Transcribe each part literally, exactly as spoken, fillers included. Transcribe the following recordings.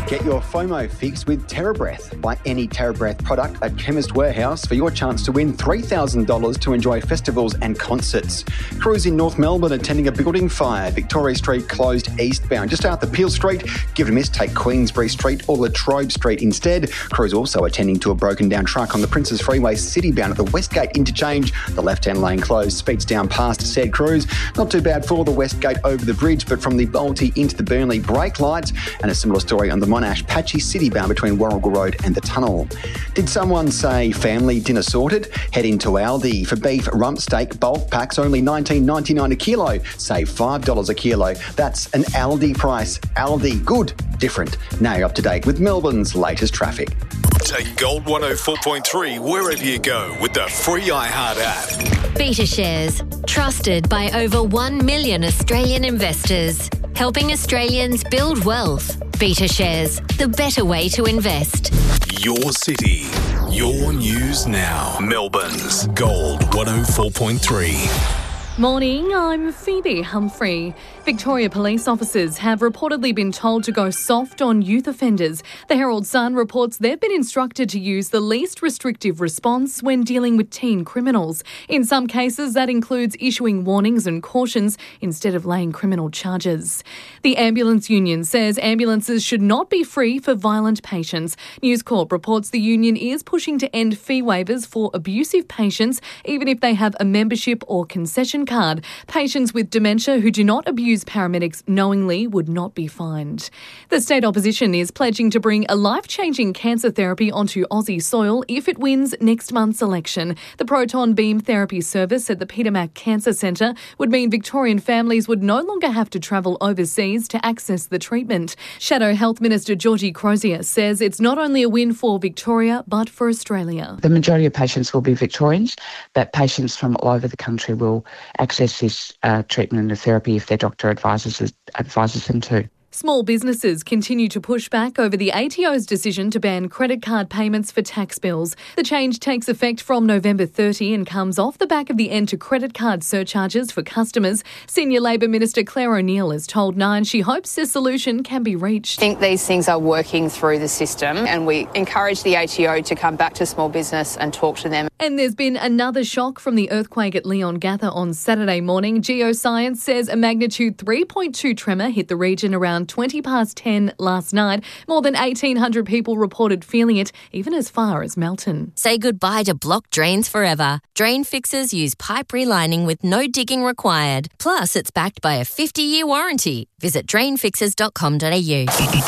Get your FOMO fix with TerraBreath. Buy any TerraBreath product at Chemist Warehouse for your chance to win three thousand dollars to enjoy festivals and concerts. Crews in North Melbourne attending a building fire. Victoria Street closed eastbound. Just after Peel Street, give it a miss, take Queensbury Street or Latrobe Street instead. Crews also attending to a broken down truck on the Princes Freeway citybound at the Westgate interchange. The left-hand lane closed, speeds down past said Crews. Not too bad for the Westgate over the bridge, but from the Balti into the Burnley, brake lights. And a similar story on the Monash patchy citybound between Warrigal Road and the tunnel. Did someone say family dinner sorted? Head into Aldi for beef rump steak bulk packs, only nineteen ninety-nine a kilo. Save five dollars a kilo. That's an Aldi price. Aldi, good, different. Now you're up to date with Melbourne's latest traffic. Take Gold one oh four point three wherever you go with the free iHeart app. Beta Shares, trusted by over one million Australian investors, helping Australians build wealth. Beta Shares, the better way to invest. Your city, your news now. Melbourne's Gold one oh four point three. Morning, I'm Phoebe Humphrey. Victoria police officers have reportedly been told to go soft on youth offenders. The Herald Sun reports they've been instructed to use the least restrictive response when dealing with teen criminals. In some cases, that includes issuing warnings and cautions instead of laying criminal charges. The Ambulance Union says ambulances should not be free for violent patients. News Corp reports the union is pushing to end fee waivers for abusive patients, even if they have a membership or concession card. Patients with dementia who do not abuse paramedics knowingly would not be fined. The state opposition is pledging to bring a life-changing cancer therapy onto Aussie soil if it wins next month's election. The proton beam therapy service at the Peter Mac Cancer Centre would mean Victorian families would no longer have to travel overseas to access the treatment. Shadow Health Minister Georgie Crozier says it's not only a win for Victoria but for Australia. The majority of patients will be Victorians, but patients from all over the country will access this uh, treatment and therapy if their doctor advises advises them to. Small businesses continue to push back over the A T O's decision to ban credit card payments for tax bills. The change takes effect from November thirtieth and comes off the back of the end to credit card surcharges for customers. Senior Labor Minister Claire O'Neill has told Nine she hopes a solution can be reached. I think these things are working through the system and we encourage the A T O to come back to small business and talk to them. And there's been another shock from the earthquake at Leongatha on Saturday morning. Geoscience says a magnitude three point two tremor hit the region around twenty past ten last night. More than eighteen hundred people reported feeling it, even as far as Melton. Say goodbye to blocked drains forever. Drain fixers use pipe relining with no digging required. Plus, it's backed by a fifty-year warranty. Visit drain fixers dot com dot a u.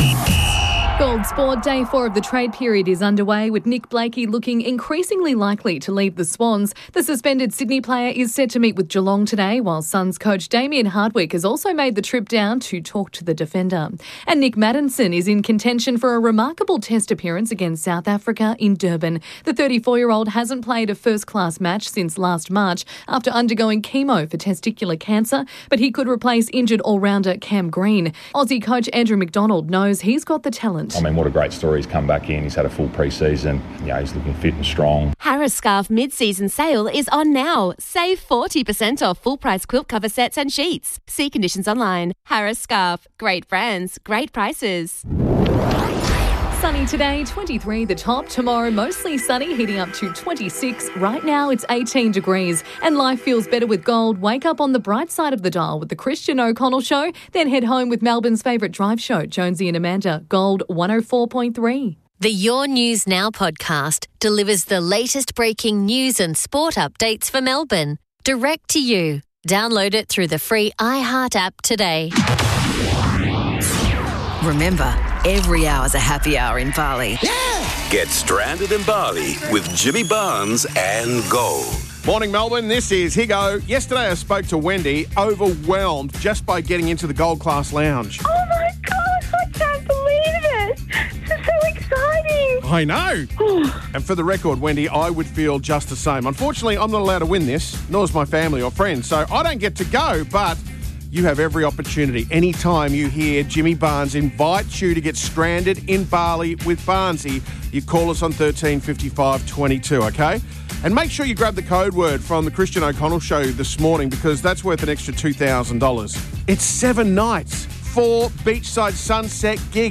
Gold Sport Day four of the trade period is underway, with Nick Blakey looking increasingly likely to leave the Swans. The suspended Sydney player is set to meet with Geelong today, while Suns coach Damien Hardwick has also made the trip down to talk to the defender. And Nick Maddinson is in contention for a remarkable test appearance against South Africa in Durban. The thirty-four-year-old hasn't played a first-class match since last March after undergoing chemo for testicular cancer, but he could replace injured all-rounder Cam Green. Aussie coach Andrew McDonald knows he's got the talent. I mean, what a great story. He's come back in. He's had a full pre-season. You know, he's looking fit and strong. Harris Scarf mid-season sale is on now. Save forty percent off full-price quilt cover sets and sheets. See conditions online. Harris Scarf. Great brands, great prices. Sunny today, twenty-three the top. Tomorrow, mostly sunny, heating up to twenty-six. Right now, it's eighteen degrees. And life feels better with gold. Wake up on the bright side of the dial with the Christian O'Connell Show. Then head home with Melbourne's favourite drive show, Jonesy and Amanda. Gold one oh four point three. The Your News Now podcast delivers the latest breaking news and sport updates for Melbourne, direct to you. Download it through the free iHeart app today. Remember, every hour's a happy hour in Bali. Yeah! Get stranded in Bali with Jimmy Barnes and Gold. Morning, Melbourne. This is Higo. Yesterday I spoke to Wendy, overwhelmed just by getting into the Gold Class Lounge. Oh my gosh, I can't believe it. This is so exciting. I know. And for the record, Wendy, I would feel just the same. Unfortunately, I'm not allowed to win this, nor is my family or friends, so I don't get to go, but you have every opportunity. Anytime you hear Jimmy Barnes invites you to get stranded in Bali with Barnesy, you call us on thirteen fifty-five twenty-two, okay? And make sure you grab the code word from the Christian O'Connell Show this morning, because that's worth an extra two thousand dollars. It's seven nights, four beachside sunset gigs.